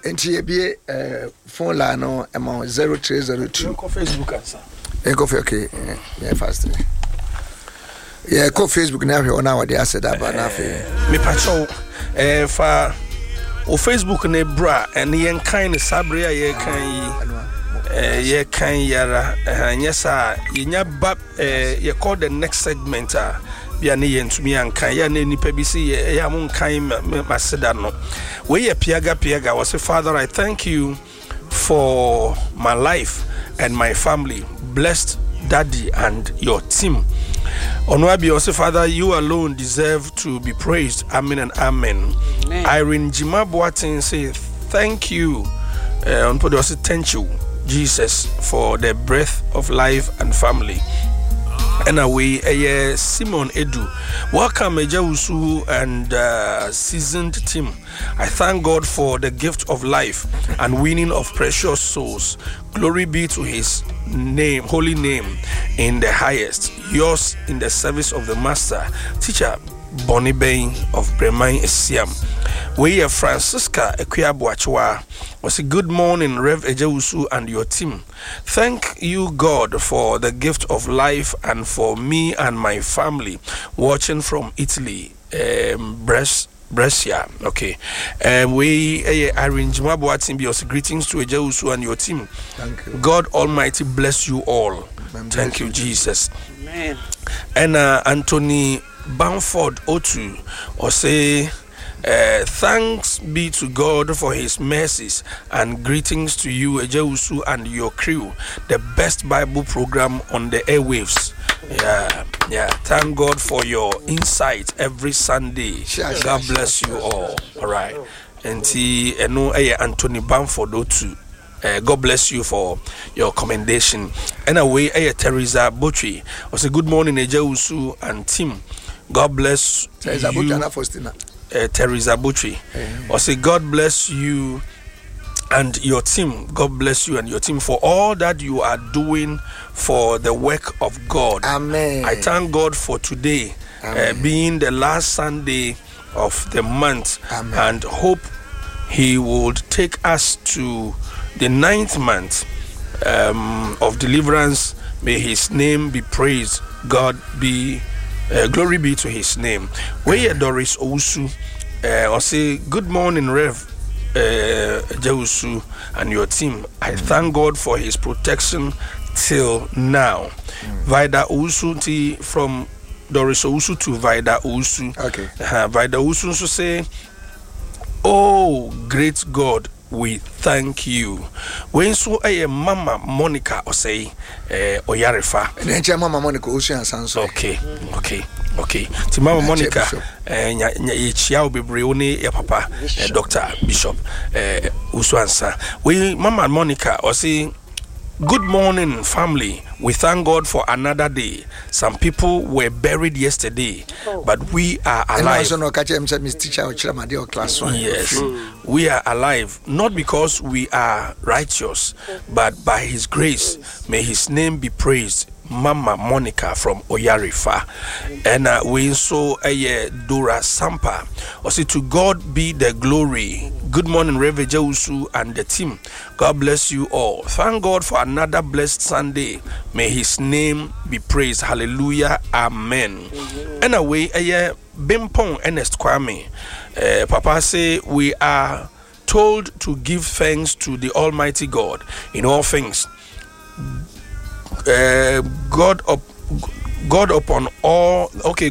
Enti be phone line no amount 0302. Go Facebook answer. Go for okay. Yeah, fast. Yeah, go Facebook now on the asset about nothing. Me pacho for Facebook ne bra and yen kind sabria ye kan yara nyesa yenya bab ye call the next segment bia ne yentumi ankan ya na nipa bi si ya mon kan maseda no we ye piaga was say Father, I thank you for my life and my family. Blessed Daddy and your team. Onwabi also, Father, you alone deserve to be praised. Amen and amen. Irene Jima Boatin say thank you. Thank you, Jesus, for the breath of life and family. And away, Simon Edu. Welcome, Ejawusu and seasoned team. I thank God for the gift of life and winning of precious souls. Glory be to his name, holy name in the highest. Yours in the service of the Master. Teacher Bonnie Bain of Bremain Esiam. We are Francisca Ekwiabuachwa. Was a good morning, Rev Ejawusu and your team. Thank you, God, for the gift of life and for me and my family watching from Italy, Brescia. Okay. We arrange my greetings to Ejawusu and your team. Thank you. God Almighty bless you all. Thank you, Jesus. Amen. And Anthony Bamford Otu or say thanks be to God for his mercies and greetings to you, Ejawusu, and your crew. The best Bible program on the airwaves. Yeah. Thank God for your insight every Sunday. God bless you all. All right. And Anthony Bamford Otu. God bless you for your commendation. Anyway, Teresa Butchie was a good morning, Ejawusu and team. God bless Teresa you. Teresa Butchie or say God bless you and your team. God bless you and your team for all that you are doing for the work of God. Amen. I thank God for today being the last Sunday of the month. Amen. And hope he would take us to the 9th month of deliverance. May his name be praised. Glory be to his name. We are Doris Owusu. Or say good morning, Rev Ejawusu and your team. I thank God for his protection till now. Vida Owusu from Doris Owusu to Vida Owusu. Okay. Vida Owusu so say, oh great God, we thank you. When so Mama Monica or say Oyarefa. And Mama Monica Ocean Sanso. Okay. To Mama Monica Chiao Bibrione ya papa Dr. Bishop Uswansa. We Mama Monica or say good morning, family. We thank God for another day. Some people were buried yesterday, but we are alive. Yes, we are alive, not because we are righteous, but by his grace. May his name be praised. Mama Monica from Oyarifa. And we saw Dora Sampa. Or say to God be the glory. Good morning, Rev Ejawusu and the team. God bless you all. Thank God for another blessed Sunday. May his name be praised. Hallelujah. Amen. Anyway, Bimpong Ernest Kwame. Papa say we are told to give thanks to the Almighty God in all things. God upon all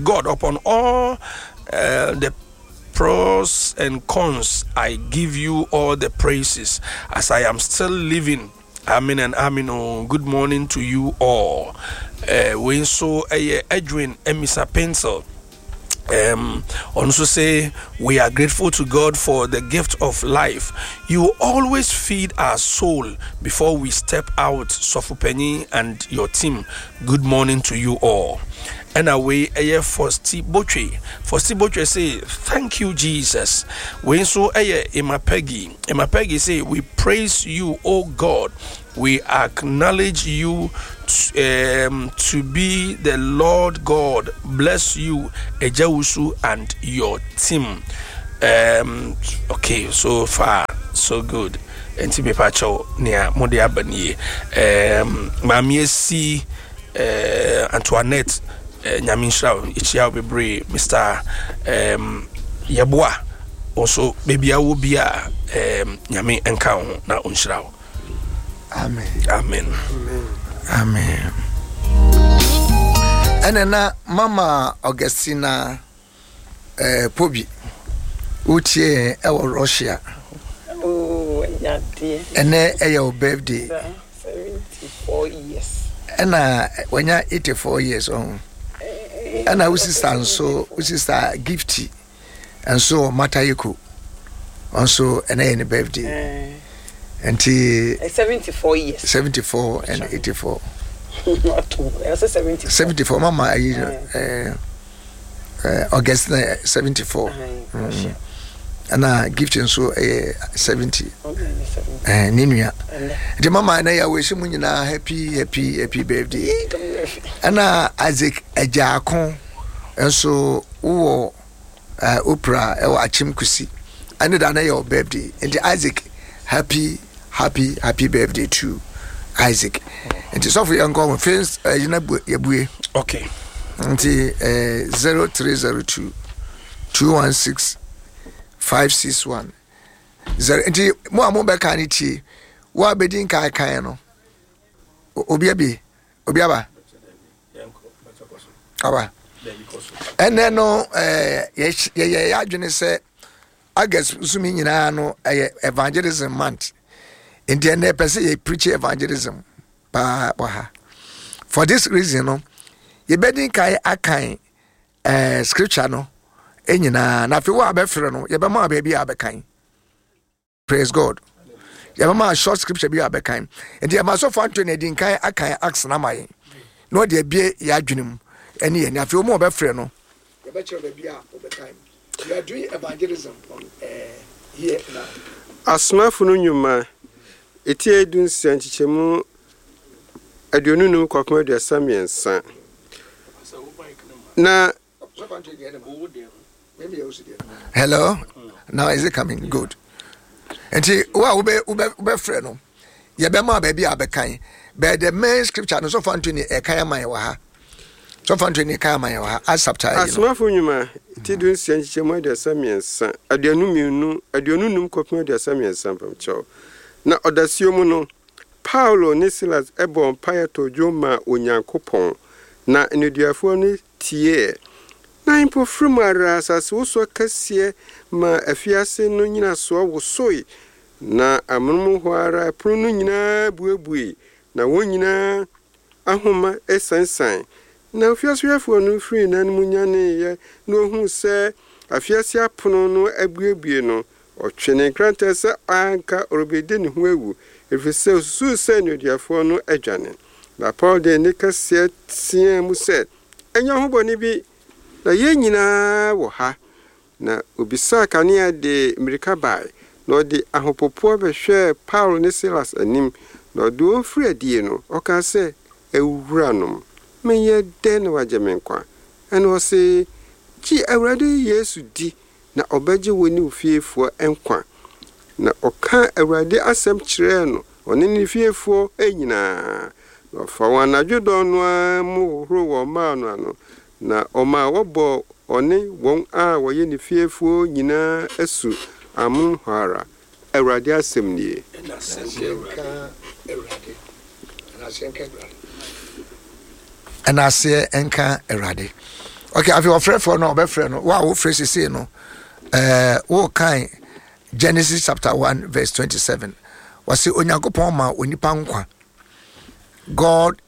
the pros and cons, I give you all the praises as I am still living. Amen and amen. Oh, good morning to you all. We saw Edwin Emisa Pencil. Also say we are grateful to God for the gift of life. You always feed our soul before we step out. Sofupeni and your team, good morning to you all. And away for Steve Botche say thank you, Jesus. When so Emma Peggy say we praise you, oh God. We acknowledge you to be the Lord God. Bless you, Ejawusu and your team. Okay, so far so good. Enti be pacho near Mode Abani. Mamie si Antoinette Nyaminshaw, Ichia Bebre, Mr. Yabwa. Also, baby, I will be a Yami encounter na Unshrao. Amen. Amen. Amen. And then Mama Augustina Pobi, Utie, our Russia. Oh, yeah, dear. And then your birthday. 74 years. And when you're 84 years old. And I was so, which is a gifty. And so Matayiko also any birthday and 74 years 74 and 84 not too 74 mama August 74 and gifting so 70 Ninuya the mama na ya wish mu nyina happy birthday and Isaac Ejakon and so wo Oprah Achim Kusi. I know that your birthday. And Isaac, happy birthday to Isaac. And it's off young girl friends, okay. And 0302 216 561. And more back what bedding Kayano Obiaba. And then no adwene say August sumi nyina no evangelism month in the end person ye preach evangelism pa ha for this reason no ye bedin kai akan scripture no enyina na fe wa abefre no ye be ma ba bia abekan praise God ye be ma short scripture bia abekan and ye ma so for Anthony din kai akan acts na mai no de bia ya adwenem ene na fe mo obefre no ye be chere bia obekan we are doing evangelism from here now asmafu no nyuma eti edun sanchichemu adionunum kwakoma de samiensa na hello now is it coming good enti wa ube frɛ no ye be ma ba bia abekan but the main scripture no so for Anthony ekan man wa ha so for Anthony ekan man wa ha asapta asmafu nyuma eti dun sanchichemu de samiensa adionunum kwakoma de samiensa pamcho na odasio no Paulo ne Silas ebo mpayato joma onyankopon na enudiafo ni tie na impo frumara asase so kase ma afiase no nyina so wosoi na amunmu hwara pro no nyina buebue na wonyina ahoma esansan na afiase afo no free na munyane ye no hu se afiase apono no abuebue no otwene kranta se anka orobede ne ho awu efese su se nudiafo no adwane na Paul de ne kase tie mu se enya ho boni bi na ye nyina wo ha na obisa kanea de America bai no de ahopopo be hwe Paul ne Silas anim no do free adie no o ka se ewuranom menye de na wajemenkwa ene o se chi awrade Yesu di na obaje woni ufiefo enkwa na oka awrade asem kire no oni ni fiefo enyina no fa wana judo no mu horo wo ma no ano na oma wobo oni won a woye ni fiefo nyina asu amun hara awrade asem nie and I say enka erade okay I feel afraid for no be frɛ no wa wo phrase say no wo kan Genesis chapter 1 verse 27 was onyankopon ma onipa nkwa God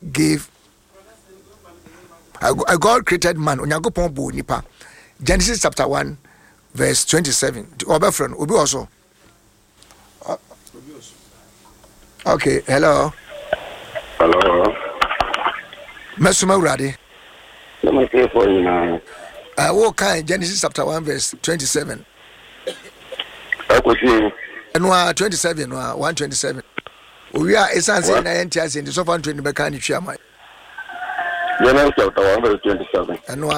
created man onyankopon bo onipa Genesis chapter 1 verse 27 obe friend obi also okay hello Mesuma urade namaste for you now wo kan Genesis chapter 1 verse 27 akosi no 27 no 127 we are essence na entias in the so far 20 beka ni twia mai Genesis chapter 1 verse 27 no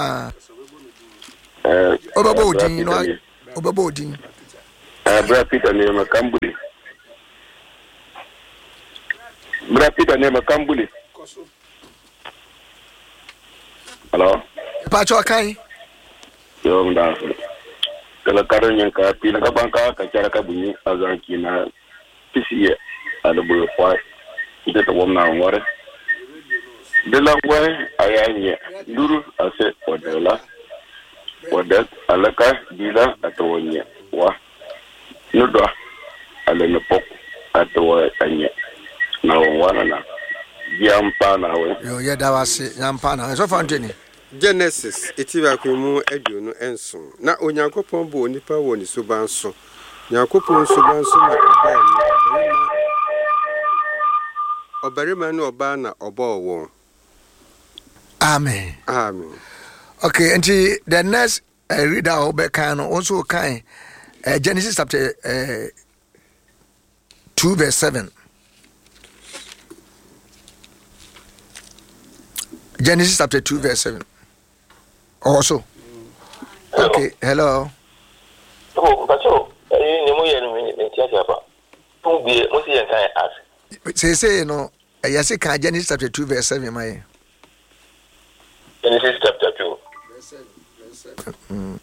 obabo odin no obabo odin Brother Peter ne makambuli Brapita name Kambuli. Hello. Pacho kai. Yo mda. Kala karonyen ka pina ka banka ka cara ka bunyi azanki na pisiye ala bu kwa ite to wona wore. De la way ayanye duru ase odela. Odet alaka dila atawonye wa. Nudo ala ne pok atawa anye. Na wana na. Yampa na we. Yo yeda wase yampa na. So fanteni. Genesis etiba kwemu aduonu enso na onyankopon bo nipa woni subanso nyankopon subanso na obarima na oba na obawo. Amen. Amen. Okay, and the next reader Obekano also kind Genesis chapter 2 verse 7. Genesis chapter 2 verse 7. Also. Okay, hello. Oh, but so say you know, I say can Genesis chapter 2 verse 7 my Genesis chapter 2 verse 7.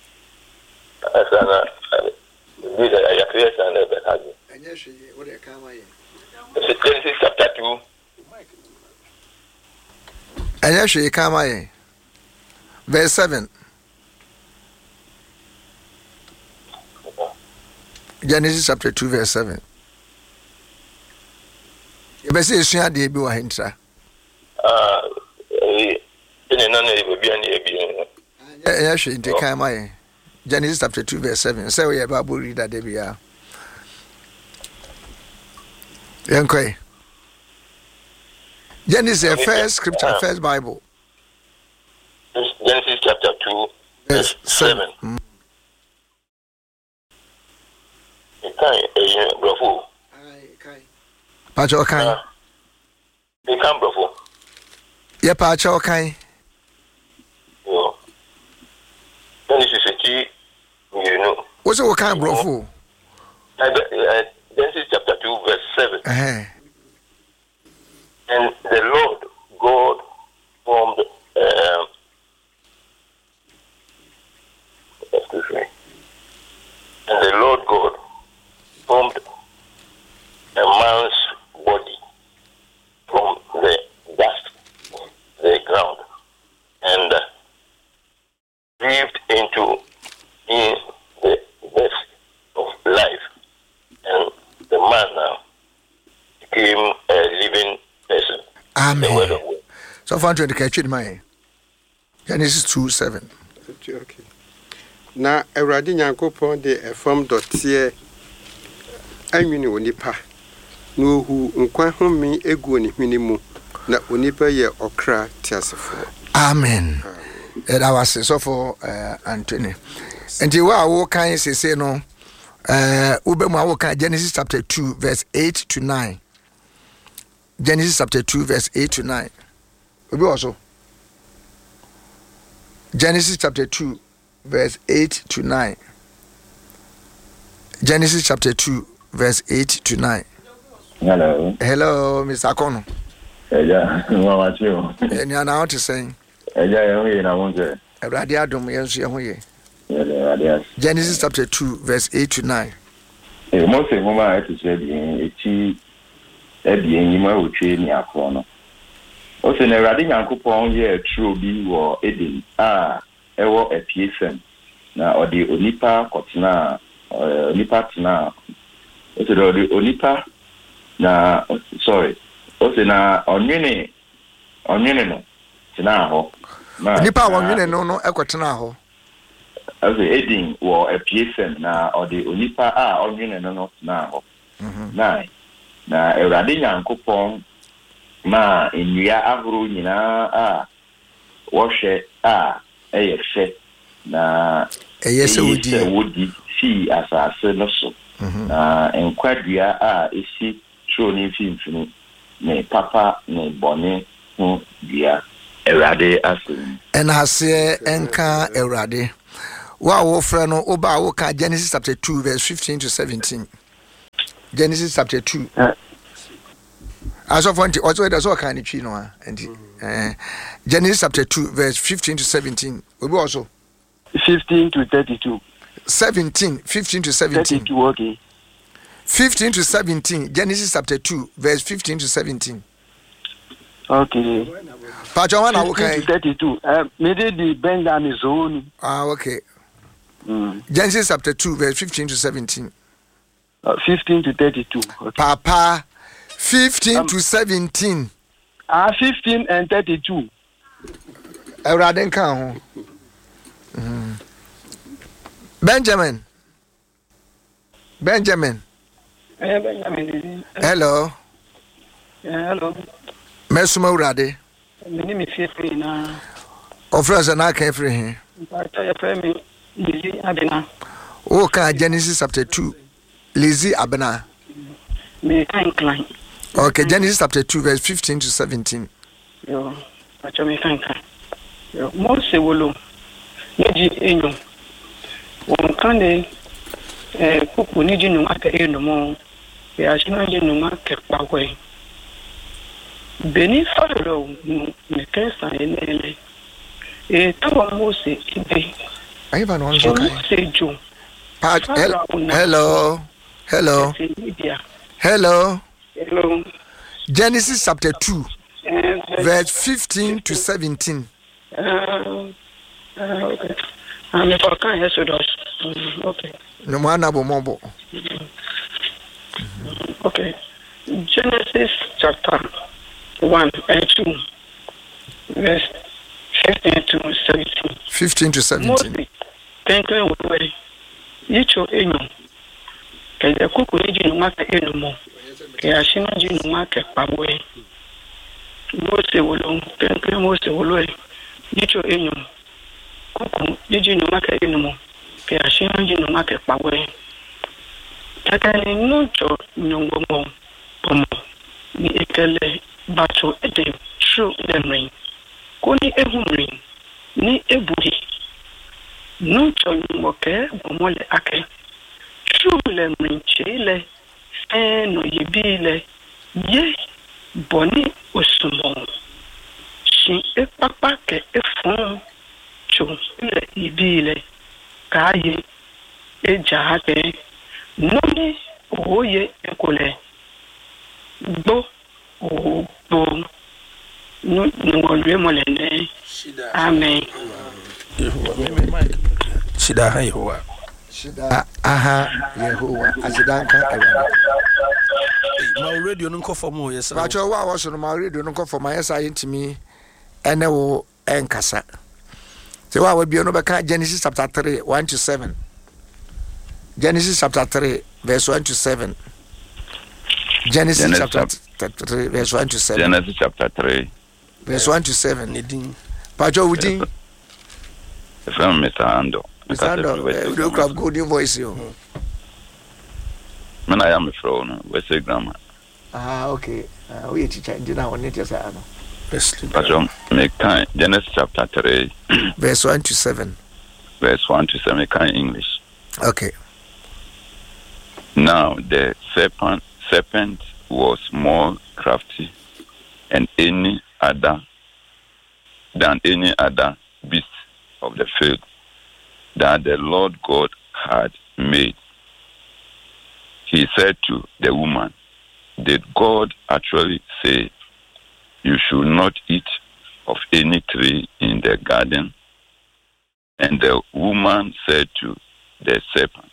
Genesis chapter 2. And actually come I verse 7. Genesis chapter 2 verse 7. You better say you be wa hintra. Actually take come I Genesis chapter 2 verse 7. Say we Bible reader there be ya. Yankoi. Genesis first scripture, first Bible. Genesis chapter 2, verse 7. Pacho Kai. Yeah, Pacho Kai. What's the kind of brofo? Genesis chapter 2, verse 7. And the Lord God formed and the Lord God formed a man's body from the dust of the ground and breathed into in the breath of life, and the man now became a living person. Amen. So far to the catch my Genesis 2 7. Okay. Na Eradi Nyankopon de efam dotie anwini onipa na ohu nkwa homi egu oni hwini mu na onipa ye okra tiasefo. Amen. That was so for Anthony. And you are kind say no Ubema Genesis chapter 2 verse 8 to 9. Genesis chapter 2 verse 8 to 9. Obi also. Genesis chapter 2 verse 8 to 9. Genesis chapter 2 verse 8 to 9. Hello. Hello, Mr. Akono. Yeah, what you? And you are now to saying. Yeah, I want to. Radiadum, yes, Yeah. Genesis chapter 2 verse 8 to 9. Most of my I to say the Ebienima will train your corner. Also, never Yankupon ye true be or Eden. Ewo a PSM. Now, or the Onipa Cotina, Onipa Tina. Also, the Onipa. Na, sorry. Also, na, on Tina ho. Nipa on no, Equatina ho. As a Eden or a PSM. Now, or the Onipa on no, now. Nine. Na Eradi Nyankopon ma enua ahoro nyina wohwe eyehwe na eyese wodi si asase no so na enkwadua esi troni mfimfini ne papa ne bone ho dia Eradi asen enhase enka Eradi wa wo frɛ no oba wo ka Genesis chapter 2 verse 15 to 17. Genesis chapter 2. As of one, also there's all kind of chino. And Genesis chapter 2, verse 15 to 17. We also 15 to 32. 17, 15 to 17. 32, okay. 15 to 17. Genesis chapter 2, verse 15 to 17. Okay. 15 to 32. Maybe the Benjamin zone. Okay. Genesis chapter 2, verse 15 to 17. 15 to 32. Okay. Papa, 15 to 17. 15 and 32. Everything can. Benjamin. Hello. Hello. Mesuma urade. My name is Free now. Offers an arc free here. Lizzie Abena. Oh, can Genesis chapter 2. Lizzie Abena. Me kind client. Okay, Genesis chapter 2, verse 15 to 17. Yo, I me kind. Yo, Mose wolo. Niji enyo. Wonkane kuku niji numa ke eno mo. Ya shina nji numa ke pawe. Beni faro ne kensa enele. Tawa Mose ibe. Aiba no nso kai. Mose jo. Hello. Hello. Hello. Hello. Genesis chapter 2, verse 15 to 17. Okay. I'm for kind Exodus. Okay. No mana bo mobo. Okay. Genesis chapter 1 and 2, verse 15 to 17. 15 to 17. Mostly, thank you. Yicho enyo. Kaya kuku niji numaka eno mo. Kaya shina nji numaka pawe. Mose wolo. Thank you, Mose wolo. Yicho enyo. Kuku niji numaka eno mo. Kaya shina nji numaka pawe. Kaka ni nucho nyongo mo. Pomo. Ni ekele bato ede true lemring. Koni ehumring. Ni ebuhi. Nucho nyongo ke bomole ake. Trule mrinchile eno yibile ye boni osumo shin epapa ke efun chule yibile kaye ejahate noni oye ekole bo ngolwe molene amen shida hayo Shida Yehovah asidanka ewa. My radio no go for more yes. Pacho wa was no my radio no go for my yes intimi ene wo enkasa. So wa bi no beka Genesis chapter 3 1 to 7. Genesis chapter 3 verse 1 to 7. Genesis chapter 3 verse 1 to 7. Genesis chapter 3 verse 1 to 7. Nedin. Pacho wudi. From Mr. Ando. You have good voice you. When I am a phone, we say grammar. Okay. We teacher didn't want it as I know. Genesis chapter 3 verse 1 to 7. Verse 1 to 7 kind English. Okay. Now the serpent was more crafty than any other beast of the field that the Lord God had made. He said to the woman, did God actually say you should not eat of any tree in the garden? And the woman said to the serpent,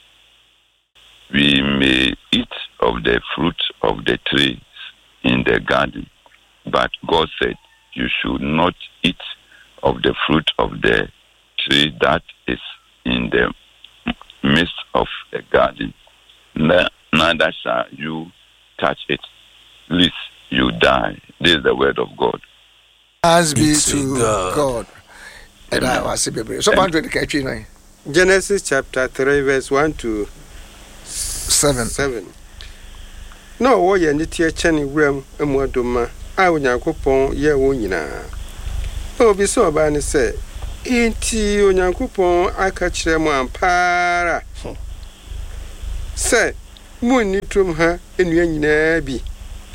we may eat of the fruit of the trees in the garden, but God said you should not eat of the fruit of the tree that is in the midst of the garden. Neither shall you touch it, lest you die. This is the word of God. Thanks be to God. And I was so Genesis chapter 3 verse 1 to 7. No wo ye ntie chani wram amuadoma a onyankopon ye wo nyina. Obi so ba ne se enti onyankopon aka kire mu ampara. Se munni trum ha enua nyina bi.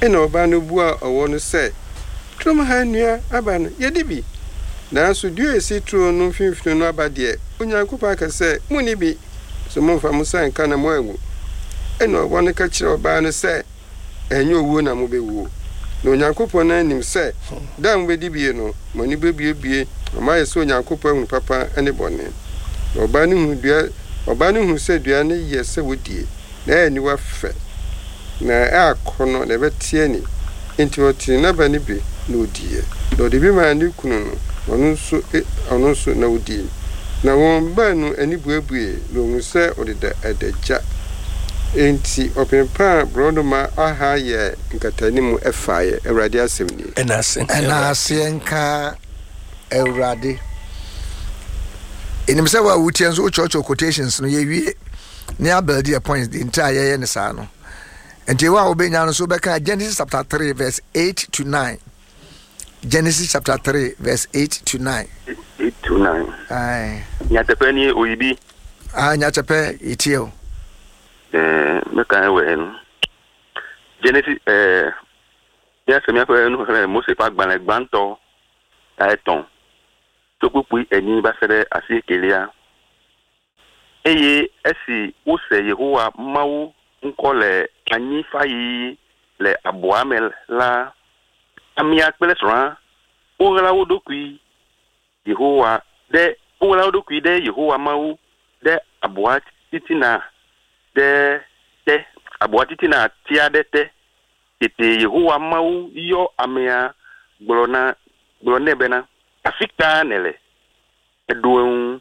ɛna ɔbaa no bua ɔwɔ no sɛ trom ha nnua aba no yɛde bi nanso dua esi turo no mfimfini no aba deɛ onyankopɔn aka sɛ muni bi so momfa mo san ka na mo awu ɛna ɔwɔ no ka kyerɛ ɔbaa no sɛ ɛnyɛ owuo na mo bɛwuo na onyankopɔn no anim sɛ da mo bɛdi bie no mo ani bɛbiebie ɔma yɛ sɛ onyankopɔn ahunu papa ne bɔne na ɔbaa no hu sɛ dua no yɛ sɛ wodie na ɛyɛ niwa fɛ na ɛakɔ no na ɛbɛteɛ ni enti ɔtiri n'aba no bi na odie na ɔde bi maa ne kunu no ɔno nso na odie na wɔn baa no ani buebue na ɔhu sɛ ɔde da adagya enti ɔpempa brɔdoma aha yɛ nkatani mu ɛfaeɛ awurade asɛm ni ɛna ase nka awurade enim sɛ wa wutie nso church quotations no yɛwie ne abeldi points the entire yɛyɛ ne saa no enti wa obenya no so bɛka Genesis chapter 3 verse 8 to 9 Genesis chapter 3 verse 8 to 9 8 to 9 ai nyatepe ni oyibi nyatepe itio meka ewe no Genesis ya se mi afa no kale Mose pa gban gbanto aiton to pupu eni ba sere asi kelia eye esi wo se Yehowa mawu nkole anyi fayi le aboamel la amia pele sora ora wodokui Yehowa de Yehowa mawu de aboa titina de aboa titina tia de te Yehowa mawu yo amia glone bena afika nele edun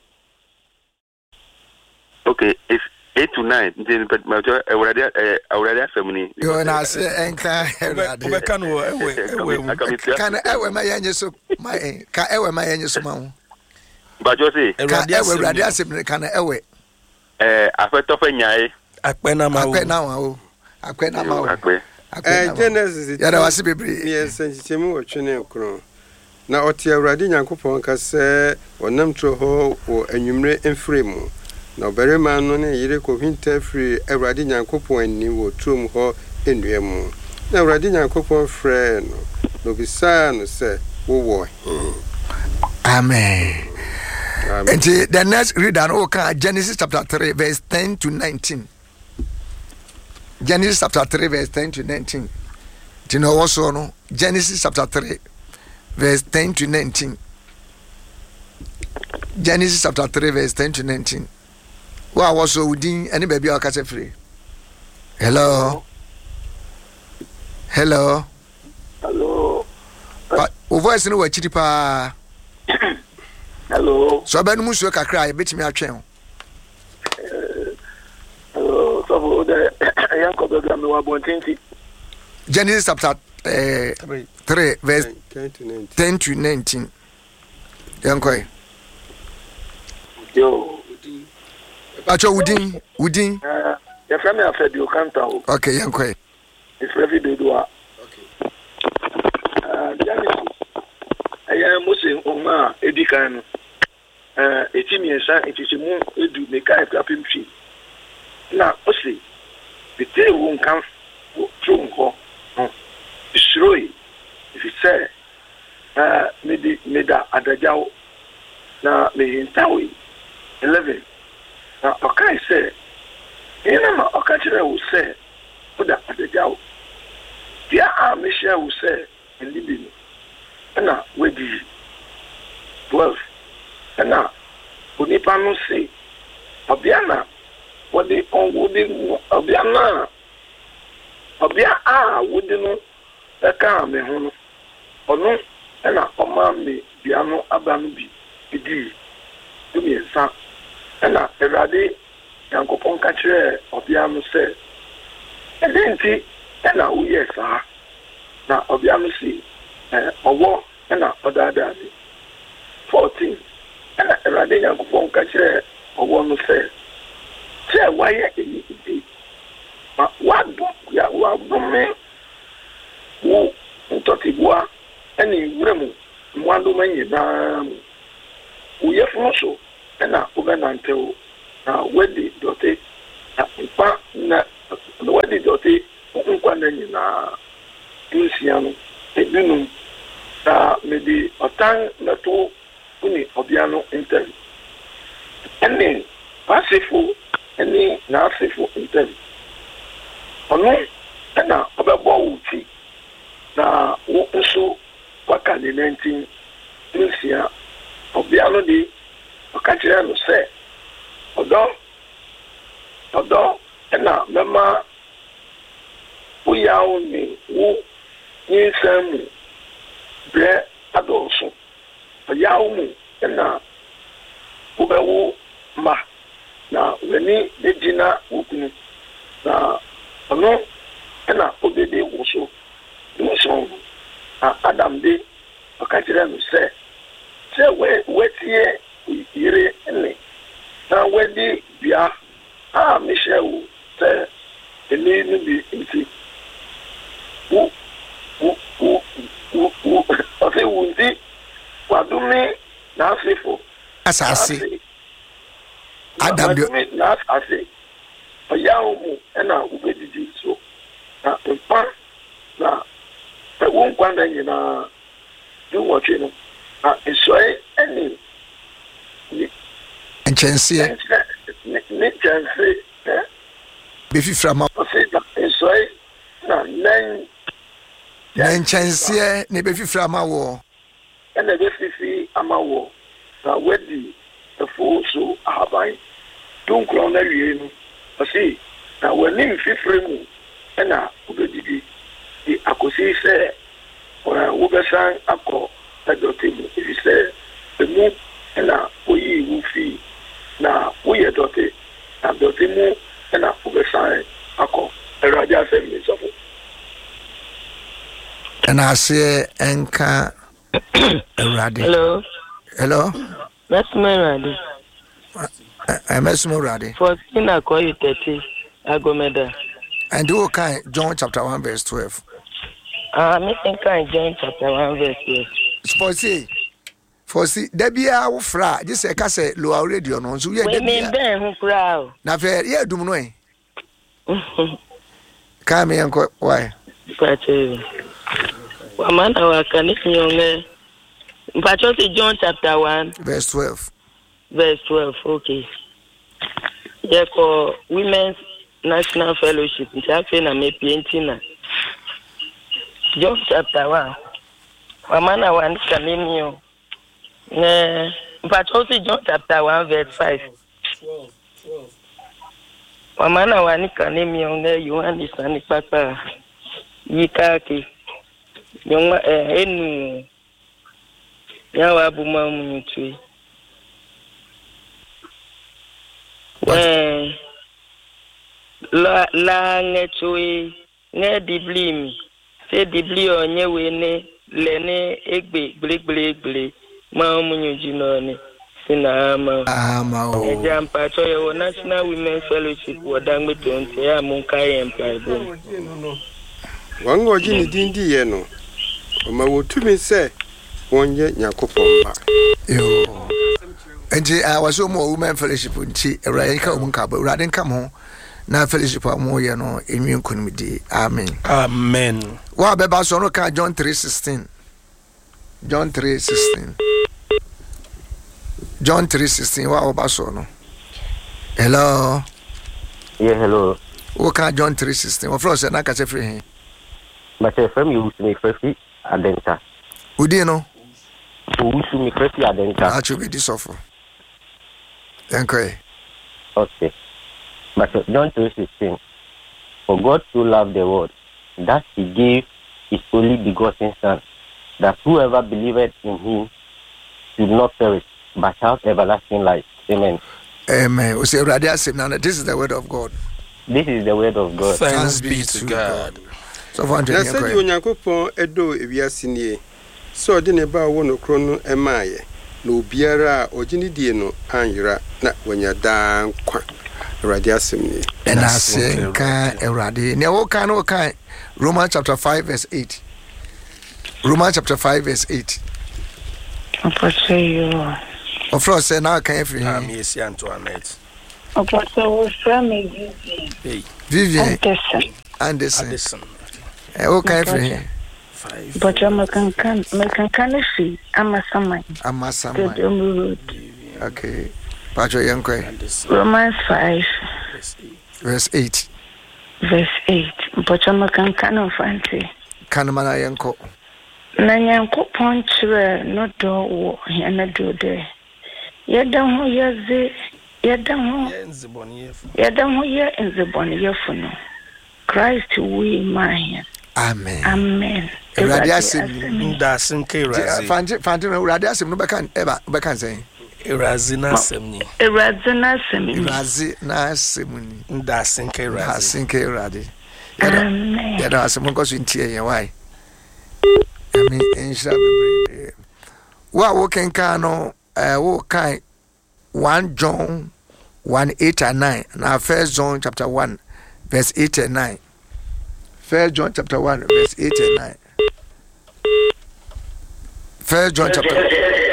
okay it's 8 to 9 but already family yo na se enka obeka no ewe kan ewe ma yenye so my ka ewe ma yenye so ma ba jo se already asem kan ewe afeto fe nyae akpe na ma Genesis ya da wase bebre yes nchichemu wotwene okro na ɔte awurade nyankopɔn ka sɛ ɔnam tro hɔ wɔ anwumre mfremu na ɔbarima no ne yere kɔhinta firi awurade nyankopɔn ani wɔ trom hɔ ennua mu na awurade nyankopɔn frɛ no na obisaa no sɛ wowɔ amen and the next reader no can Genesis chapter 3 verse 10 to 19 Genesis chapter 3 verse 10 to 19 do you know also no Genesis chapter 3 verse 10 to 19 Genesis chapter 3 verse 10 to 19 wa was so within any baby or catch free hello o voice no wa chiri pa hello so ba no musu kakra e betimi atwen hello so the yanko program wa bontinti Genesis chapter 3 verse 10 to 19 yanko yo acho udin ya family afedi o kanta o okay yanko it's every day do okay Genesis aya Mose oma edikan etimiensa etisimu edu mekai kapimchi na osi bete wo nkan tronko isroi if it say meda adagao na mehintawi 11 na okai say ina ma okachire wo say oda adagao dia a mehia wo say ndibini na wedi 12 na onipa no say obiana wodi onwudi obiana obia a wodi no eka me ho no ono na oma me bia no aba no bi edi dumi nsa na erade yankopon ka kire obia no say edenti na uye sa na obia no si owo na odada 14 na erade yankopon ka kire owo no say che waye eni edi ma wadu ya wadu me wo ntotibua eni wuremu mwando menye na uye funso na ubenanteo na wedi dote na mpa na wedi dote nkwa nanyi na Luciano, Edunum, maybe a time not all Uni Obiano interview. Any passive, any narcissism interview. Ono, and now about Bowty. Now, also, what can the 19 Lucia Obiano di Ocasiano say? Although, and now, Mamma. We are only who in some bread adults. A yamu and now Ubewu ma. Now, when the dinner open now, no, and now Obedi also. No song. Adam de a catcher say, wait here, here, and now when the Bia, Michelle say, the name be in Ose wundi wadumi na asifo asase Adam na asase oyawo mu na ubedidi so na mpa na won kwanda nyina du woche no na esoe eni enchensie ne chanse befi frama ose esoe na nen enchensie ne befi frama wo and the befi amawo na wedi the full so abai don't crown every no see na when him fifremu na ubedidi the akosi say or ubesan akọ edotimu if you say the mu na oyi wufi na oyi edote na dotimu na ubesan akọ eraja say me so and I say enka erade. Hello. That's my radi. I'm Radi. 14 I call you 30. Agomeda. And do okay John chapter 1 verse 12. Me think I John chapter 1 verse 12. For Debia wo fra just e ka say low radio no so ye Debia. We mean ben hu kra. Na fe ye dum no e. Ka me enko why? Pache. Wamana wakani nyonge. Mpacho si John chapter 1 verse 12. Verse 12, okay. Yeko Women's National Fellowship. Nchafe na mepienti na. John chapter 1. Wamana wanika minyo. Mpacho si John chapter 1 verse 5. 12. Wamana wanika minyo nge Yohani sani papa. Yikaki. Nyonga enu yawa buma munyutwi la ngetwe ne diblimi se dibli onye wene lene egbe gbelegbelegble ma munyuji no ne sina ama o ejampa to yo National Women's Fellowship wodangbe tonte ya munka employ bo wango jini dindi ye no oma wotumi se wonye nyakopon ba yo enje awaso mo Women Fellowship nti ewra ka omunka ba ewra den kam ho na fellowship amu ye no enwi nkonimdi amen wa beba so no ka John 3:16 John 3:16 wa oba so no hello yeah hello wo ka John 3:16 wo fro se na ka se free he but from you to me free adenta udi no to me free adenta achu be disofo okay but John 3:16 for God so loved the world that he gave his only begotten son that whoever believeth in him should not perish but have everlasting life. Amen. We say this is the word of God. This is the word of God. Thanks be to God. So for Andrew, said you Yakupon Edo Eviasini. So didn't about one chrono emaye. No biara or Ginny Dino Anjura, not when you're down quack. Radiasim. And I say, Eradi. Now, kind. Romans chapter 5, verse 8. Romans chapter 5, verse 8. Of course, say now can you Miss Antoinette. Vivian Anderson. Okay, But you can see Amasamai. Okay. Pacho Yankwe. Romans 5. Verse 8. Verse 8. But you can fancy. Kanamana Yanko. Nanyanko Ponchre, no door, and a do there. Yadam who yazi, Yadam who ya in the bonnier for no. Christ, we mine. Amen. Amen. Radiasim, Dasim Kirazi. Fantin Radiasim, no bacan ever, bacan saying. Erazina Semni. Erazina Semni. Erazina Semni. Dasim Kirazi. Dasim Kiradi. Amen. Yada some goes in tear. Why? I mean, in Shabby. What walking cano, walk kind 1 John 1:8-9. Now, 1 John chapter 1, verse 8-9. 1 John chapter 1, verse 8-9. 1 John chapter.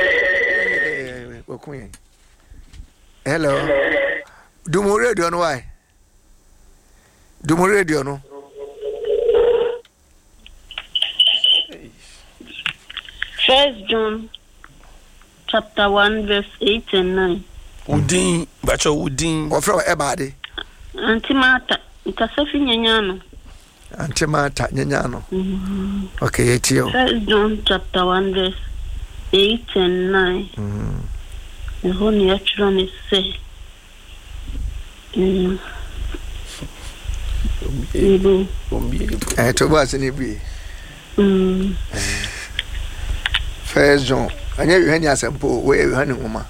Hello. Do more radio on why? Do more radio no? First John chapter 1 verse 8 and 9. Udin, bacho Udin. Or from everybody. Antimata, ikasafi nyanyano. Antimata nyanyano. Okay, it's you. First John chapter 1 verse 8 and 9. The whole natural is say. To was in be. First John. I never had any sample where you had a woman.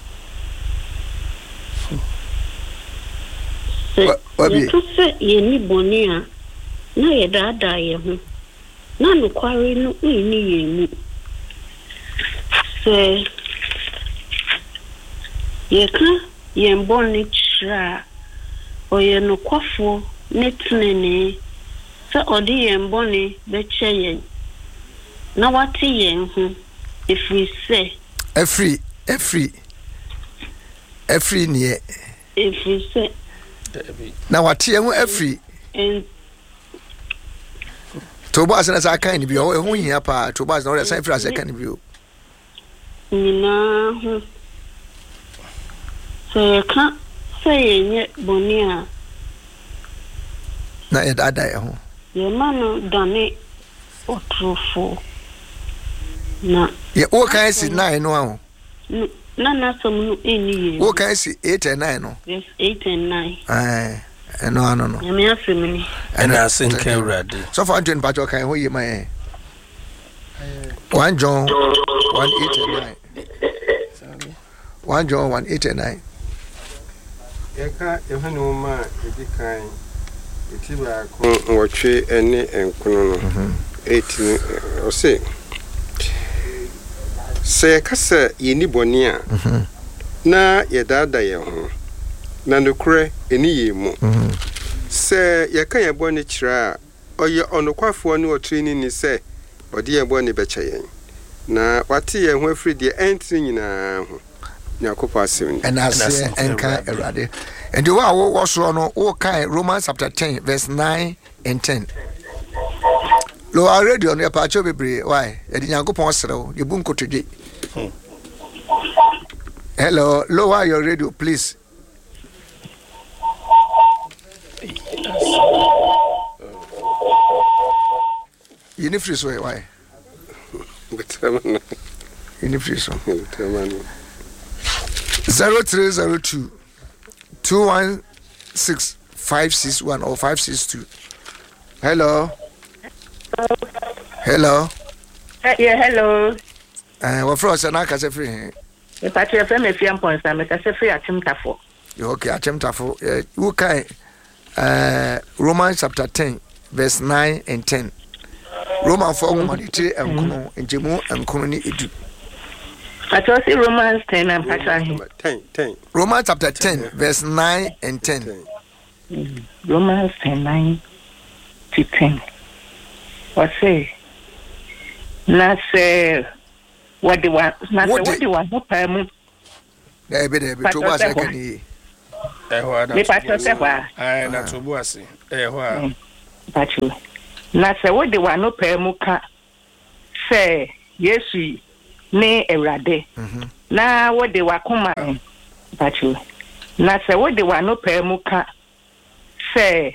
What you say, ye bonia. No, ye dada ye. None quarry no ye. Say, ye can ye bonnet tra or ye no quaffo, netnene. So, or the ye bonnet, betchayen. Now, what ye, if we say, every near. If we say, now what you every and Tobas as I can be all who here pa Tobas not the same as I can view. No, so you can't say yet bonia. Not yet I die. Your man done it or truthful. No, yeah, what can I see 9 no? None some any. What can I see 8 and 9 no? Yes, 8 and 9. Aye, no. You may have me. And I think ready. So far, doing Patrick, can hold you my 1 John 1:8-9. 1 John 1:8-9. You have no man, you kind. It's about what you any and Kuno 18 or say. Say, Cassa, ye ni bonia. Na ye dada ye ho. Na no kure eni ye mu. Say, ye can ye boni chira. Or ye on the quaffo no training ni say, or dear boni bechayen. Na wati ye ho free the entry na ho. Nyakopa sim. And I say, enka erade. And the one was on all kind Romans chapter 10, verse 9 and 10. Lo already on your patcho be why? E di nyango pon sero, you bun kotoje. Hello, lower your radio please. You need free so why? You need free so. 0302 216 561 or 562. Hello. Hello. Yeah, hello. What for us? I can free. If I tell them if you am point, I can free at Chimtafo. Okay, at Chimtafo. Who can? Romans chapter 10, verse 9 and 10. Roman 4 humanity and Kuno and Jemu and Kunoni Edu. I told you Romans 10 and Pacha. 10. Romans chapter 10, verse 9 and 10. Romans 10, 9 to 10. What say? Not say what do I not what do I no permit. There be to was I can hear. Me Pacha say why? I na to boasi. Why? Pacha. Not say what do I no permit. say yesu ne ewrade na wo de wakoma bacho na se wo de wa no pa mu ka say